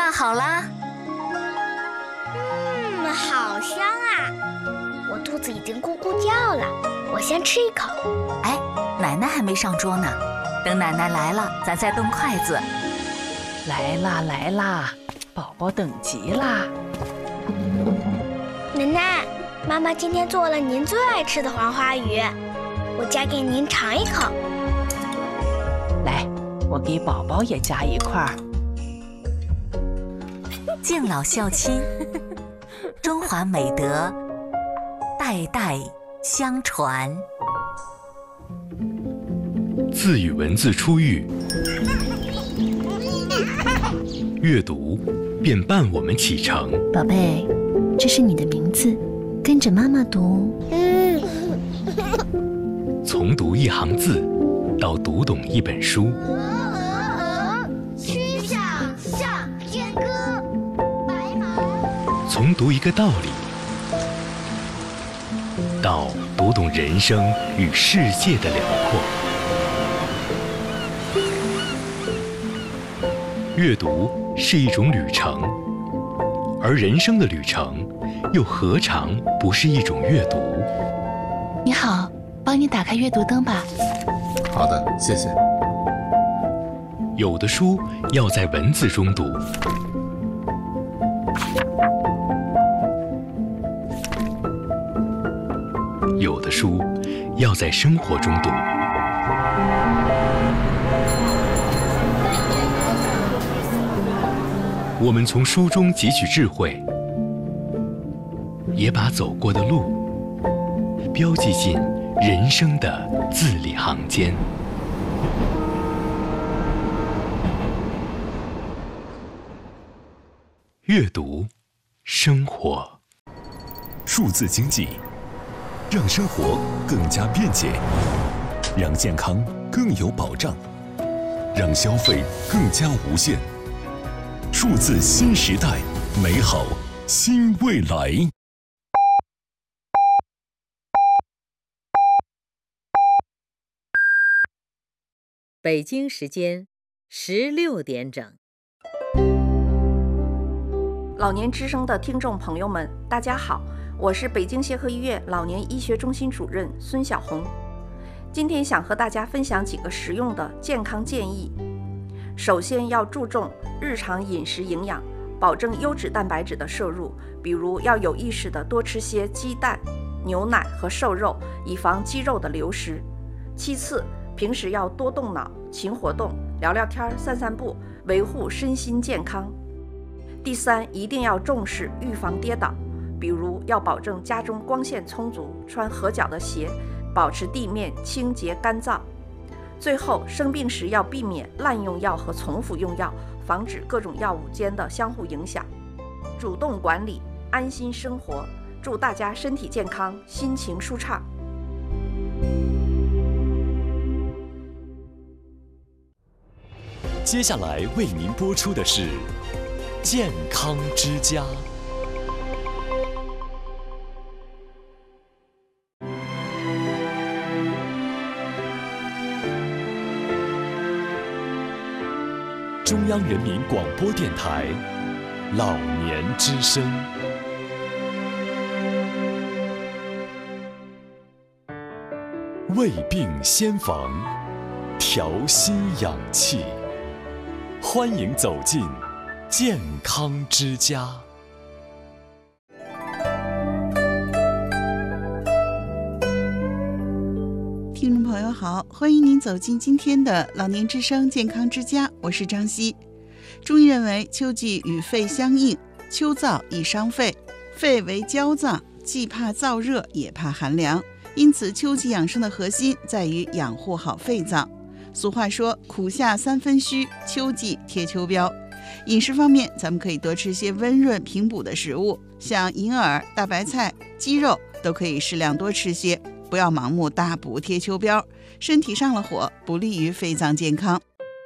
烫好啦。 好香啊！我肚子已经咕咕叫了，我先吃一口。 哎，奶奶还没上桌呢，等奶奶来了，咱再动筷子。 来啦来啦，宝宝等急啦！ 奶奶，妈妈今天做了您最爱吃的黄花鱼，我夹给您尝一口。 来，我给宝宝也夹一块儿。 敬老孝亲，中华美德代代相传。 字与文字初遇，阅读便伴我们启程。 宝贝，这是你的名字，跟着妈妈读。 从读一行字到读懂一本书， 曲项向天歌，白马。 从读一个道理到读懂人生与世界的辽阔。阅读是一种旅程，而人生的旅程又何尝不是一种阅读？ 你好，帮你打开阅读灯吧。 好的，谢谢。 有的书要在文字中读，有的书要在生活中读。我们从书中汲取智慧，也把走过的路标记进人生的字里行间。阅读，生活。 数字经济，让生活更加便捷，让健康更有保障，让消费更加无限。数字新时代，美好新未来。 北京时间16点整。 老年之声的听众朋友们，大家好，我是北京协和医院老年医学中心主任孙晓红。今天想和大家分享几个实用的健康建议。首先要注重日常饮食营养，保证优质蛋白质的摄入，比如要有意识地多吃些鸡蛋、牛奶和瘦肉，以防肌肉的流失。其次，平时要多动脑、勤活动，聊聊天、散散步，维护身心健康。第三，一定要重视预防跌倒，比如要保证家中光线充足，穿合脚的鞋，保持地面清洁干燥。最后，生病时要避免滥用药和重复用药，防止各种药物间的相互影响。主动管理，安心生活。祝大家身体健康，心情舒畅。 接下来为您播出的是健康之家。中央人民广播电台老年之声。胃病先防，调心养气。欢迎走进健康之家。 听众朋友好，欢迎您走进今天的老年之声健康之家，我是张希。中医认为秋季与肺相应，秋燥易伤肺，肺为娇脏，既怕燥热也怕寒凉，因此秋季养生的核心在于养护好肺脏。俗话说苦夏三分虚，秋季贴秋膘。饮食方面，咱们可以多吃些温润平补的食物，像银耳、大白菜、鸡肉都可以适量多吃些，不要盲目大补贴秋膘，身体上了火，不利于肺脏健康。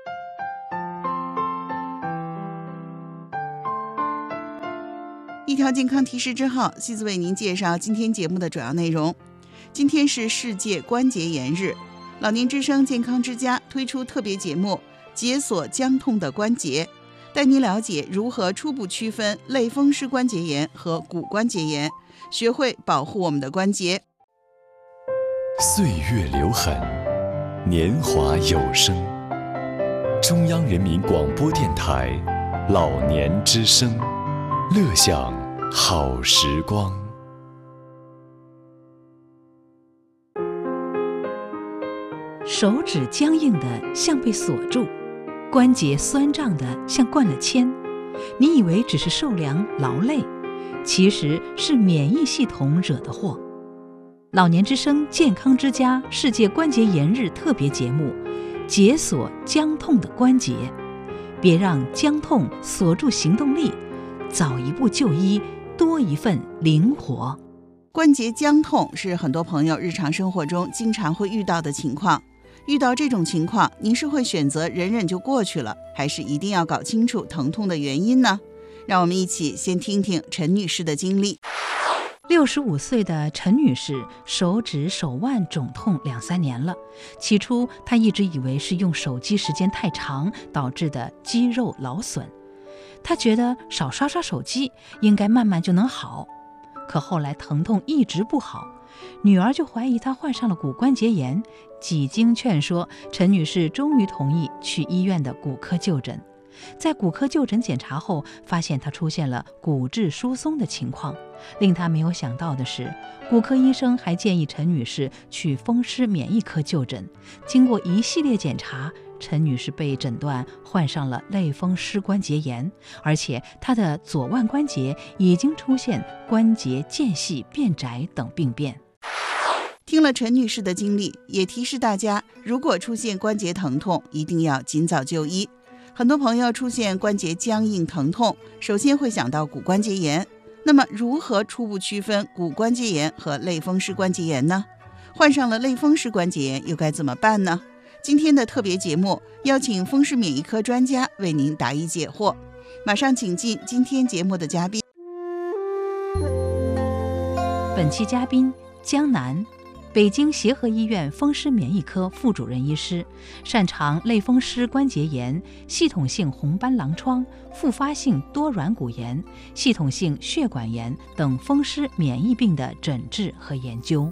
一条健康提示之后，西子为您介绍今天节目的主要内容。今天是世界关节炎日，老年之声健康之家推出特别节目，解锁僵痛的关节。 带您了解如何初步区分类风湿关节炎和骨关节炎，学会保护我们的关节。 岁月留痕，年华有声。中央人民广播电台老年之声，乐享好时光。 手指僵硬的像被锁住，关节酸胀的像灌了铅，你以为只是受凉劳累，其实是免疫系统惹的祸。老年之声健康之家世界关节炎日特别节目，解锁僵痛的关节，别让僵痛锁住行动力，早一步就医，多一份灵活。 关节僵痛是很多朋友日常生活中经常会遇到的情况。遇到这种情况，您是会选择忍忍就过去了，还是一定要搞清楚疼痛的原因呢？让我们一起先听听陈女士的经历。 65岁的陈女士手指手腕肿痛2-3年了，起初她一直以为是用手机时间太长导致的肌肉劳损，她觉得少刷刷手机应该慢慢就能好。可后来疼痛一直不好，女儿就怀疑她患上了骨关节炎，几经劝说，陈女士终于同意去医院的骨科就诊。在骨科就诊检查后，发现她出现了骨质疏松的情况。令她没有想到的是，骨科医生还建议陈女士去风湿免疫科就诊。经过一系列检查，陈女士被诊断患上了类风湿关节炎，而且她的左腕关节已经出现关节间隙变窄等病变。 听了陈女士的经历，也提示大家，如果出现关节疼痛，一定要尽早就医。很多朋友出现关节僵硬疼痛，首先会想到骨关节炎。那么如何初步区分骨关节炎和类风湿关节炎呢？患上了类风湿关节炎又该怎么办呢？今天的特别节目邀请风湿免疫科专家为您答疑解惑。马上请进今天节目的嘉宾。 本期嘉宾江南，北京协和医院风湿免疫科副主任医师，擅长类风湿关节炎、系统性红斑狼疮、复发性多软骨炎、系统性血管炎等风湿免疫病的诊治和研究。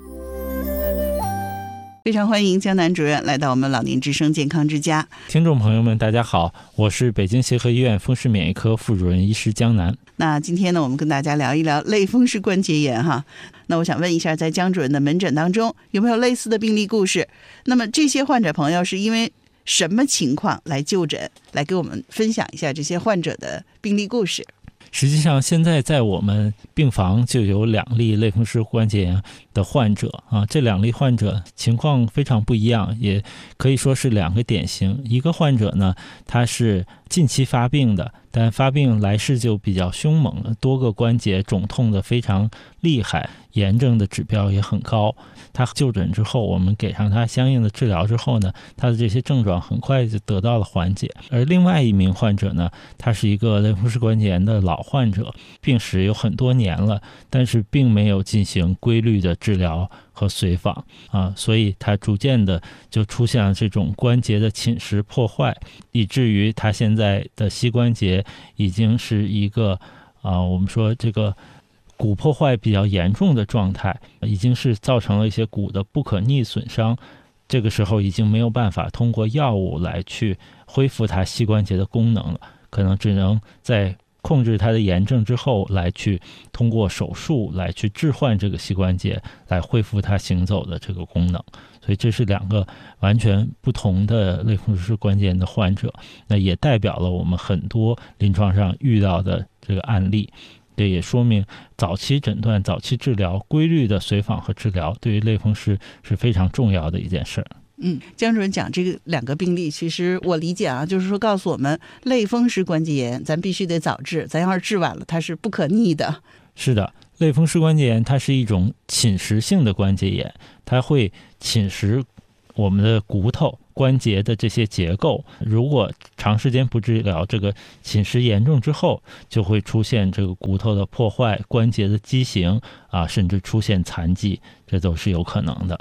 非常欢迎江南主任来到我们老年之声健康之家。 听众朋友们大家好，我是北京协和医院风湿免疫科副主任医师江南。 那今天呢，我们跟大家聊一聊类风湿关节炎哈。那我想问一下，在江主任的门诊当中有没有类似的病例故事？那么这些患者朋友是因为什么情况来就诊？来给我们分享一下这些患者的病例故事。 实际上现在在我们病房就有2例类风湿关节炎的患者啊，这2例患者情况非常不一样，也可以说是2个典型。一个患者呢，他是近期发病的，但发病来势就比较凶猛了，多个关节肿痛的非常厉害，炎症的指标也很高。他就诊之后，我们给上他相应的治疗之后呢，他的这些症状很快就得到了缓解。而另外一名患者呢，他是一个类风湿关节炎的老患者，病史有很多年了，但是并没有进行规律的治疗和随访所以他逐渐的就出现了这种关节的侵蚀破坏，以至于他现在的膝关节已经是一个我们说这个骨破坏比较严重的状态，已经是造成了一些骨的不可逆损伤。这个时候已经没有办法通过药物来去恢复他膝关节的功能了，可能只能在控制它的炎症之后来去通过手术来去置换这个膝关节，来恢复它行走的这个功能。所以这是2个完全不同的类风湿关节炎的患者，那也代表了我们很多临床上遇到的这个案例。这也说明早期诊断、早期治疗、规律的随访和治疗对于类风湿是非常重要的一件事。 江主任讲这个2个病例，其实我理解就是说告诉我们，类风湿关节炎咱必须得早治，咱要是治晚了，它是不可逆的。 是的，类风湿关节炎它是一种侵蚀性的关节炎，它会侵蚀我们的骨头关节的这些结构，如果长时间不治疗，这个侵蚀严重之后，就会出现这个骨头的破坏、关节的畸形甚至出现残疾，这都是有可能的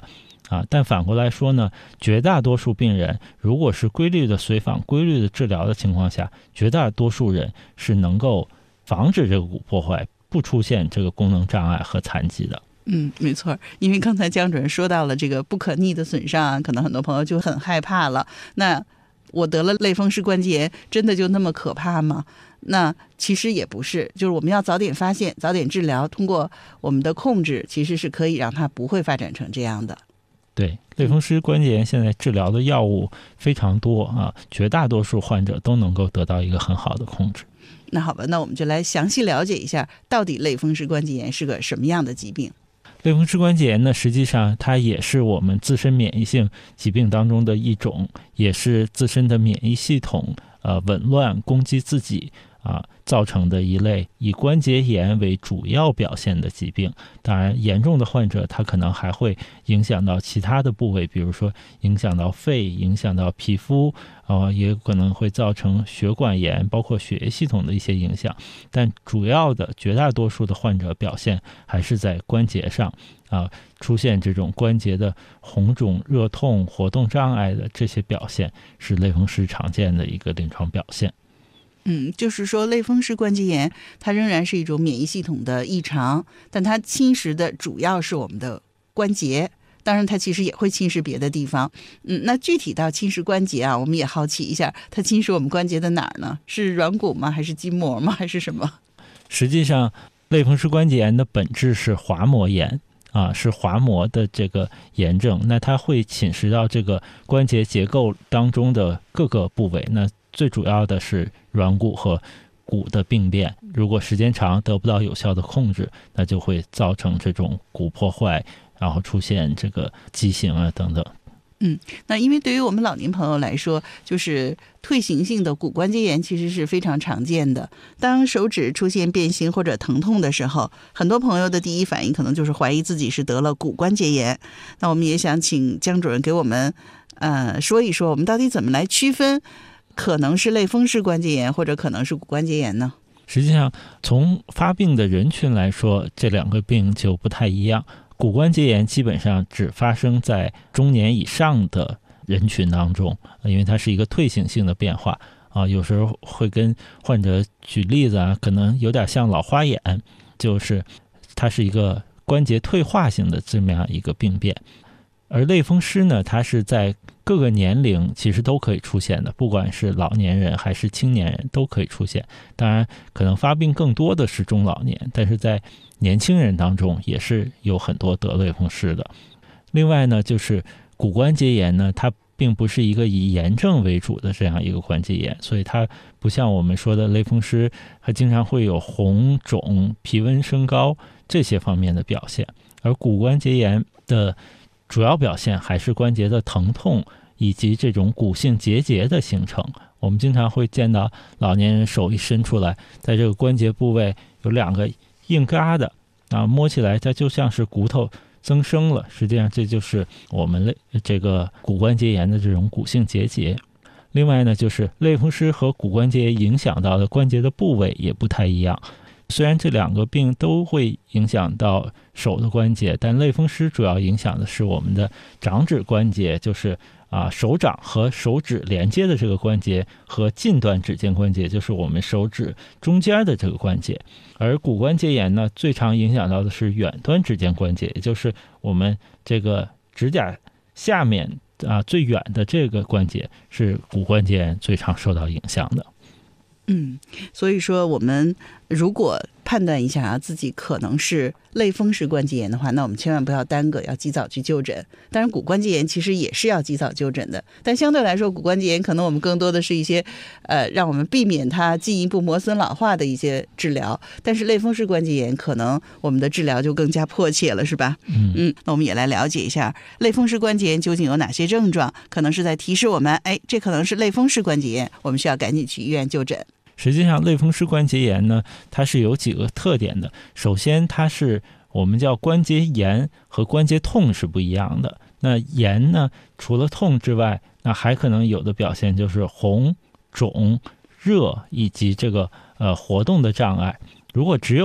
但反过来说呢，绝大多数病人如果是规律的随访、规律的治疗的情况下，绝大多数人是能够防止这个骨破坏，不出现这个功能障碍和残疾的。 没错，因为刚才江主任说到了这个不可逆的损伤，可能很多朋友就很害怕了。那我得了类风湿关节炎，真的就那么可怕吗？那其实也不是，就是我们要早点发现，早点治疗，通过我们的控制，其实是可以让它不会发展成这样的。 对，类风湿关节炎现在治疗的药物非常多绝大多数患者都能够得到一个很好的控制。 那好吧，那我们就来详细了解一下，到底类风湿关节炎是个什么样的疾病。 类风湿关节炎呢，实际上它也是我们自身免疫性疾病当中的一种，也是自身的免疫系统紊乱攻击自己造成的一类以关节炎为主要表现的疾病。当然严重的患者他可能还会影响到其他的部位，比如说影响到肺，影响到皮肤也有可能会造成血管炎，包括血液系统的一些影响。但主要的绝大多数的患者表现还是在关节上出现这种关节的红肿、热痛、活动障碍的这些表现，是类风湿常见的一个临床表现。 就是说类风湿关节炎它仍然是一种免疫系统的异常，但它侵蚀的主要是我们的关节，当然它其实也会侵蚀别的地方。那具体到侵蚀关节我们也好奇一下，它侵蚀我们关节的哪儿呢？是软骨吗？还是筋膜吗？还是什么？ 实际上类风湿关节炎的本质是滑膜炎是滑膜的这个炎症，那它会侵蚀到这个关节结构当中的各个部位，那最主要的是软骨和骨的病变，如果时间长得不到有效的控制，那就会造成这种骨破坏，然后出现这个畸形等等。 那因为对于我们老年朋友来说，就是退行性的骨关节炎其实是非常常见的。当手指出现变形或者疼痛的时候，很多朋友的第一反应可能就是怀疑自己是得了骨关节炎。那我们也想请江主任给我们说一说，我们到底怎么来区分可能是类风湿关节炎或者可能是骨关节炎呢？ 实际上从发病的人群来说，这两个病就不太一样。骨关节炎基本上只发生在中年以上的人群当中，因为它是一个退行性的变化有时候会跟患者举例子可能有点像老花眼，就是它是一个关节退化性的这么样一个病变。而类风湿呢，它是在各个年龄其实都可以出现的，不管是老年人还是青年人都可以出现。当然可能发病更多的是中老年，但是在年轻人当中也是有很多得类风湿的。另外呢，就是骨关节炎呢，它并不是一个以炎症为主的这样一个关节炎，所以它不像我们说的类风湿，它经常会有红肿、皮温升高这些方面的表现。而骨关节炎的主要表现还是关节的疼痛以及这种骨性结节的形成。我们经常会见到老年人手一伸出来，在这个关节部位有两个硬疙瘩摸起来它就像是骨头增生了，实际上这就是我们这个骨关节炎的这种骨性结节。另外呢，就是类风湿和骨关节影响到的关节的部位也不太一样。虽然这两个病都会影响到手的关节，但类风湿主要影响的是我们的掌指关节，就是手掌和手指连接的这个关节，和近端指尖关节，就是我们手指中间的这个关节。而骨关节炎呢，最常影响到的是远端指尖关节，也就是我们这个指甲下面最远的这个关节，是骨关节炎最常受到影响的。 所以说我们如果判断一下自己可能是类风湿关节炎的话，那我们千万不要耽搁，要及早去就诊。当然骨关节炎其实也是要及早就诊的，但相对来说骨关节炎可能我们更多的是一些让我们避免它进一步磨损老化的一些治疗，但是类风湿关节炎可能我们的治疗就更加迫切了，是吧？那我们也来了解一下类风湿关节炎究竟有哪些症状，可能是在提示我们这可能是类风湿关节炎，我们需要赶紧去医院就诊。 实际上类风湿关节炎呢，它是有几个特点的。首先它是我们叫关节炎和关节痛是不一样的。那炎呢，除了痛之外，那还可能有的表现就是红、肿、热以及这个活动的障碍。如果只有